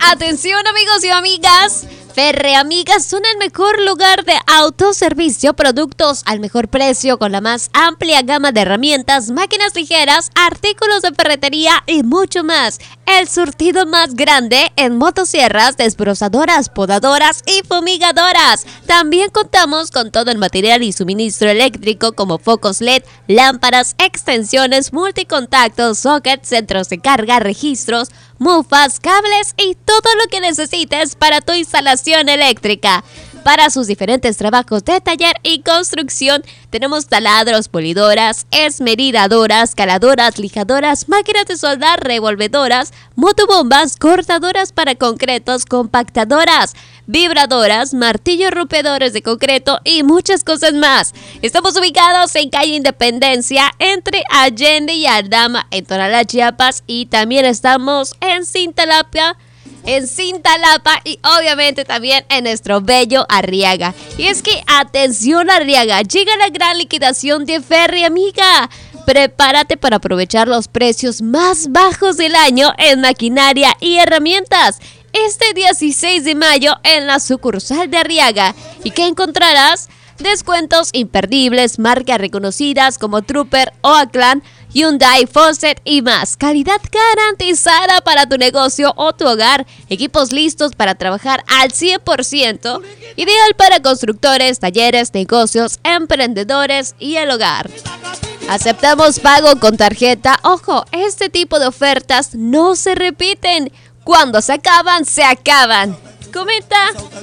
Atención amigos y amigas, Ferreamigas son el mejor lugar de autoservicio, productos al mejor precio con la más amplia gama de herramientas, máquinas ligeras, artículos de ferretería y mucho más. El surtido más grande en motosierras, desbrozadoras, podadoras y fumigadoras. También contamos con todo el material y suministro eléctrico como focos LED, lámparas, extensiones, multicontactos, sockets, centros de carga, registros, mufas, cables y todo lo que necesites para tu instalación eléctrica. Para sus diferentes trabajos de taller y construcción, tenemos taladros, polidoras, esmeridadoras, caladoras, lijadoras, máquinas de soldar, revolvedoras, motobombas, cortadoras para concretos, compactadoras, vibradoras, martillos rompedores de concreto y muchas cosas más. Estamos ubicados en calle Independencia, entre Allende y Aldama, en Tonalá, Chiapas, y también estamos en Cintalapa y obviamente también en nuestro bello Arriaga. Y es que, atención Arriaga, llega la gran liquidación de Ferreamiga. Prepárate para aprovechar los precios más bajos del año en maquinaria y herramientas. Este 16 de mayo en la sucursal de Arriaga. ¿Y qué encontrarás? Descuentos imperdibles, marcas reconocidas como Trooper, Oakland, Hyundai, Fawcett y más. Calidad garantizada para tu negocio o tu hogar. Equipos listos para trabajar al 100%. Ideal para constructores, talleres, negocios, emprendedores y el hogar. Aceptamos pago con tarjeta. Ojo, este tipo de ofertas no se repiten. Cuando se acaban, se acaban. Comenta,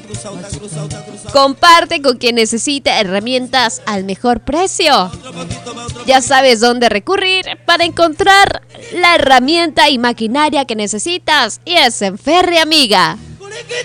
comparte con quien necesite herramientas al mejor precio. Ya sabes dónde recurrir para encontrar la herramienta y maquinaria que necesitas, y es en Ferreamiga.